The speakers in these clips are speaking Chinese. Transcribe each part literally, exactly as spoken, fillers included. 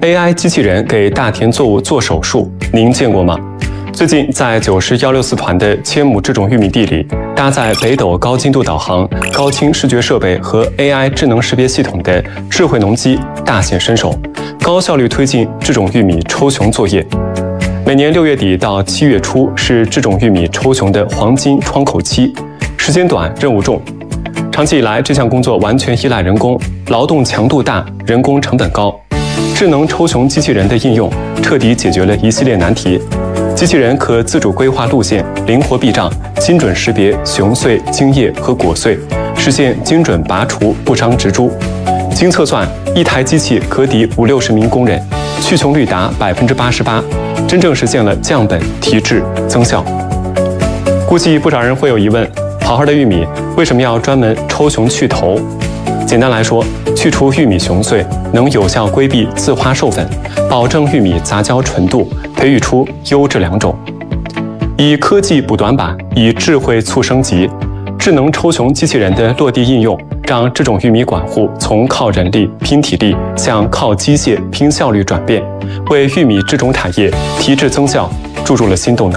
A I 机器人给大田作物做手术，您见过吗？最近，在九市一六四团的千亩这种玉米地里，搭载北斗高精度导航、高清视觉设备和 A I 智能识别系统的智慧农机大显身手，高效率推进这种玉米抽熊作业。每年六月底到七月初是这种玉米抽熊的黄金窗口期，时间短，任务重。长期以来，这项工作完全依赖人工，劳动强度大，人工成本高。智能抽熊机器人的应用，彻底解决了一系列难题。机器人可自主规划路线，灵活避障，精准识别熊穗、茎叶和果穗，实现精准拔除，不伤植株。经测算，一台机器可抵五六十名工人，去熊率达百分之八十八，真正实现了降本提质增效。估计不少人会有疑问：好好的玉米为什么要专门抽熊去头？简单来说，去除玉米熊穗能有效规避自花授粉，保证玉米杂交纯度，培育出优质良种。以科技补短板，以智慧促升级。智能抽熊机器人的落地应用，让这种玉米管护从靠人力拼体力向靠机械拼效率转变，为玉米这种产业提质增效注入了新动能。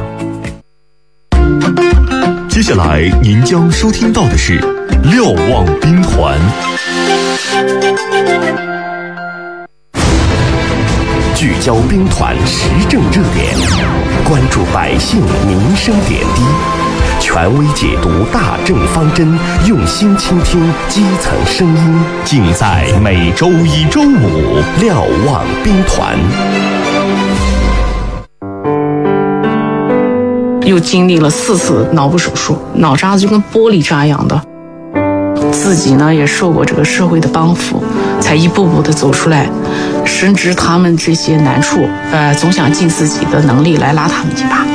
接下来您将收听到的是瞭望兵团。聚焦兵团时政热点，关注百姓民生点滴，权威解读大政方针，用心倾听基层声音，尽在每周一周五瞭望兵团。 又经历了四次脑部手术，脑渣子就跟玻璃渣一样的。自己呢也受过这个社会的帮扶，才一步步的走出来。深知他们这些难处，呃，总想尽自己的能力来拉他们一把。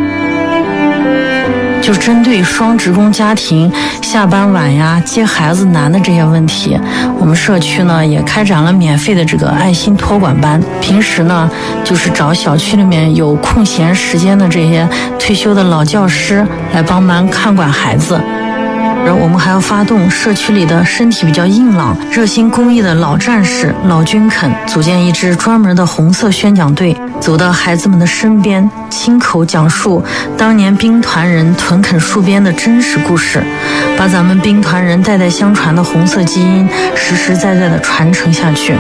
就针对双职工家庭下班晚呀、接孩子难的这些问题，我们社区呢也开展了免费的这个爱心托管班。平时呢，就是找小区里面有空闲时间的这些退休的老教师来帮忙看管孩子。我们还要发动社区里的身体比较硬朗、热心公益的老战士、老军肯，组建一支专门的红色宣讲队，走到孩子们的身边，亲口讲述当年兵团人屯垦戍边的真实故事，把咱们兵团人代代相传的红色基因实实在在的传承下去。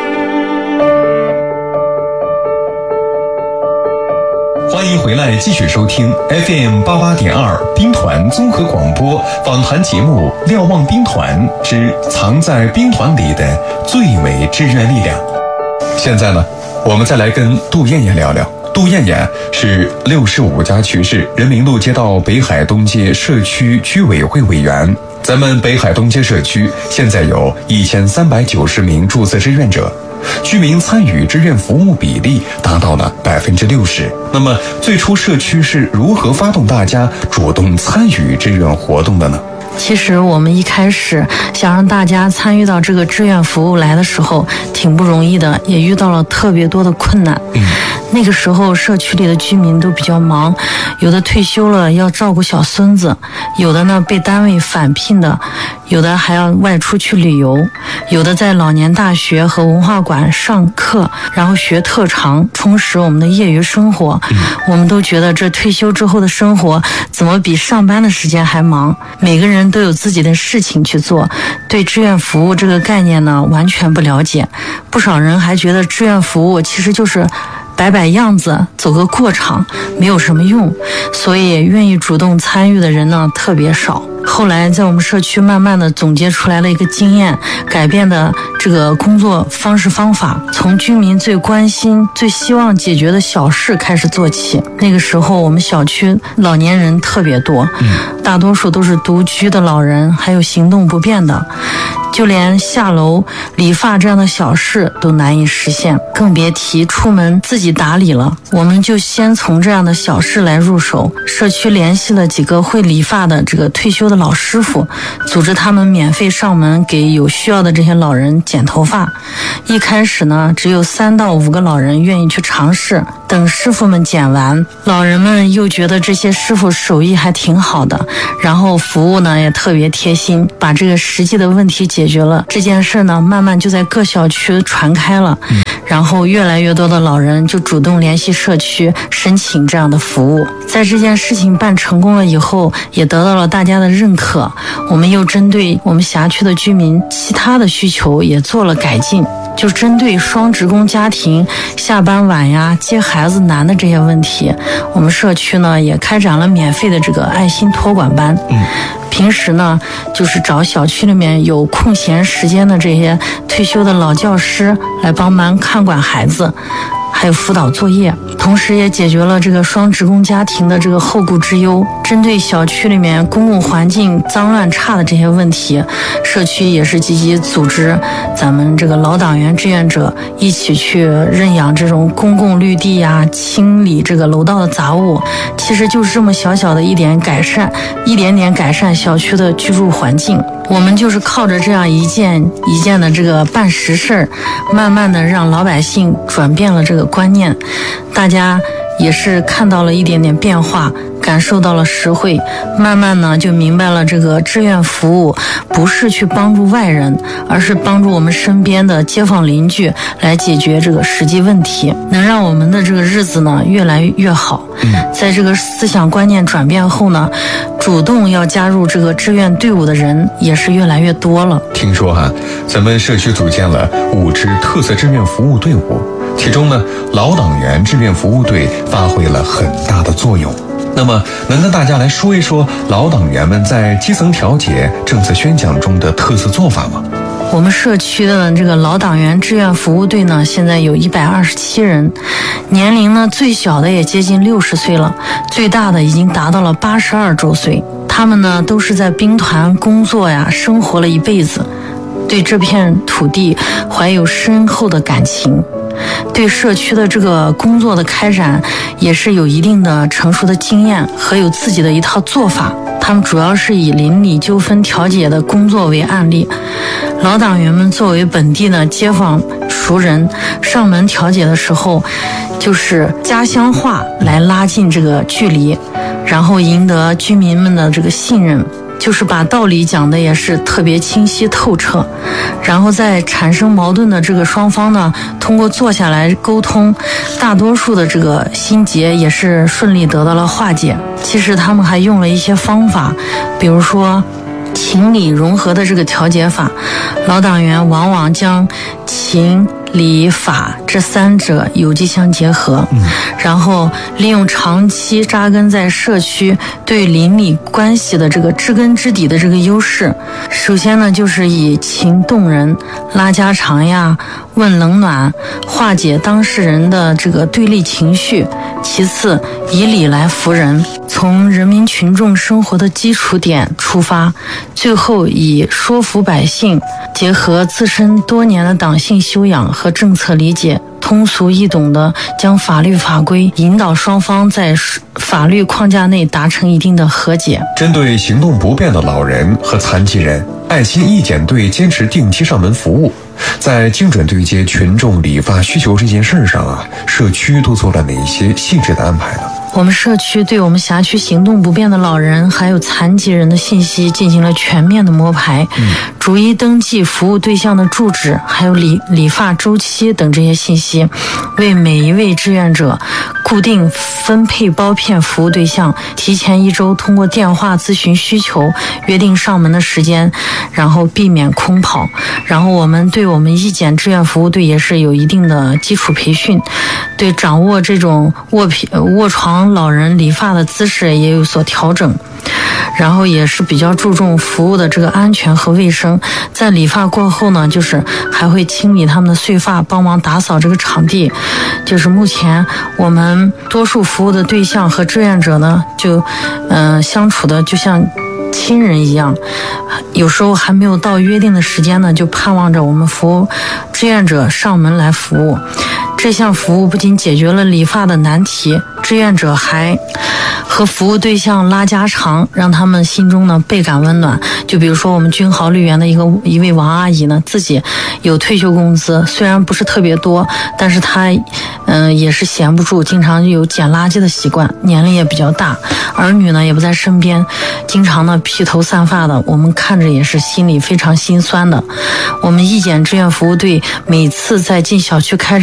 欢迎回来，继续收听 F M 八八点二兵团综合广播访谈节目《瞭望兵团之藏在兵团里的最美志愿力量》。现在呢，我们再来跟杜艳艳聊聊。杜艳艳是六十五家区市人民路街道北海东街社区居委会委员。咱们北海东街社区现在有一千三百九十名注册志愿者，居民参与志愿服务比例达到了百分之六十。那么，最初社区是如何发动大家主动参与志愿活动的呢？ 其实我们一开始想让大家参与到这个志愿服务来的时候，挺不容易的，也遇到了特别多的困难。嗯，那个时候社区里的居民都比较忙，有的退休了要照顾小孙子，有的呢被单位返聘的，有的还要外出去旅游，有的在老年大学和文化馆上课，然后学特长，充实我们的业余生活。嗯，我们都觉得这退休之后的生活怎么比上班的时间还忙，每个人都有自己的事情去做，对志愿服务这个概念呢完全不了解。不少人还觉得志愿服务其实就是摆摆样子，走个过场，没有什么用，所以愿意主动参与的人呢特别少。后来在我们社区慢慢的总结出来了一个经验，改变的这个工作方式方法，从居民最关心最希望解决的小事开始做起。那个时候我们小区老年人特别多，大多数都是独居的老人，还有行动不便的，就连下楼理发这样的小事都难以实现，更别提出门自己打理了。我们就先从这样的小事来入手，社区联系了几个会理发的这个退休的老师傅，组织他们免费上门给有需要的这些老人剪头发。一开始呢，只有三到五个老人愿意去尝试，等师傅们剪完，老人们又觉得这些师傅手艺还挺好的，然后服务呢也特别贴心，把这个实际的问题解决了。这件事呢慢慢就在各小区传开了，嗯，然然后越来越多的老人就主动联系社区申请这样的服务。在这件事情办成功了以后，也得到了大家的认可，我们又针对我们辖区的居民其他的需求也做了改进，就针对双职工家庭下班晚呀、接孩子难的这些问题，我们社区呢也开展了免费的这个爱心托管班。嗯，平时呢就是找小区里面有空闲时间的这些退休的老教师来帮忙看管孩子，还有辅导作业，同时也解决了这个双职工家庭的这个后顾之忧。针对小区里面公共环境脏乱差的这些问题，社区也是积极组织咱们这个老党员志愿者一起去认养这种公共绿地呀，清理这个楼道的杂物。其实就是这么小小的一点改善，一点点改善小区的居住环境。我们就是靠着这样一件一件的这个办实事儿，慢慢的让老百姓转变了这个观念，大家也是看到了一点点变化，感受到了实惠，慢慢呢就明白了这个志愿服务不是去帮助外人，而是帮助我们身边的街坊邻居来解决这个实际问题，能让我们的这个日子呢越来越好。在这个思想观念转变后呢，主动要加入这个志愿队伍的人也是越来越多了。 听说哈，咱们社区组建了五支特色志愿服务队伍，其中呢，老党员志愿服务队发挥了很大的作用。那么，能跟大家来说一说老党员们在基层调解、政策宣讲中的特色做法吗？ 我们社区的这个老党员志愿服务队呢，现在有一百二十七人，年龄呢最小的也接近六十岁了，最大的已经达到了八十二周岁。他们呢都是在兵团工作呀，生活了一辈子，对这片土地怀有深厚的感情。对社区的这个工作的开展也是有一定的成熟的经验和有自己的一套做法。他们主要是以邻里纠纷调解的工作为案例，老党员们作为本地的街坊熟人，上门调解的时候就是家乡话来拉近这个距离，然后赢得居民们的这个信任，就是把道理讲的也是特别清晰透彻，然后在产生矛盾的这个双方呢，通过坐下来沟通，大多数的这个心结也是顺利得到了化解。其实他们还用了一些方法，比如说情理融合的这个调解法，老党员往往将情理法这三者有机相结合，嗯，然后利用长期扎根在社区对邻里关系的这个知根知底的这个优势。首先呢，就是以情动人，拉家常呀，问冷暖，化解当事人的这个对立情绪。其次，以理来服人，从人民群众生活的基础点出发，最后以说服百姓，结合自身多年的党性修养和政策理解，通俗易懂的将法律法规引导双方在法律框架内达成一定的和解。 针对行动不便的老人和残疾人，爱心义检队坚持定期上门服务，在精准对接群众理发需求这件事上啊，社区都做了哪些细致的安排呢？ 我们社区对我们辖区行动不便的老人还有残疾人的信息进行了全面的摸排，嗯，逐一登记服务对象的住址，还有理理发周期等这些信息，为每一位志愿者固定分配包片服务对象，提前一周通过电话咨询需求，约定上门的时间，然后避免空跑。然后我们对我们义检志愿服务队也是有一定的基础培训，对掌握这种卧皮卧床老人理发的姿势也有所调整，然后也是比较注重服务的这个安全和卫生。在理发过后呢，就是还会清理他们的碎发，帮忙打扫这个场地。就是目前我们多数服务的对象和志愿者呢，就嗯、呃、相处的就像亲人一样，有时候还没有到约定的时间呢，就盼望着我们服务志愿者上门来服务。这项服务不仅解决了理发的难题，志愿者还和服务对象拉家常，让他们心中呢倍感温暖。就比如说我们君豪绿园的一个一位王阿姨呢，自己有退休工资，虽然不是特别多，但是她嗯、呃、也是闲不住，经常有捡垃圾的习惯，年龄也比较大，儿女呢也不在身边，经常呢披头散发的，我们看着也是心里非常心酸的。我们义检志愿服务队每次在进小区开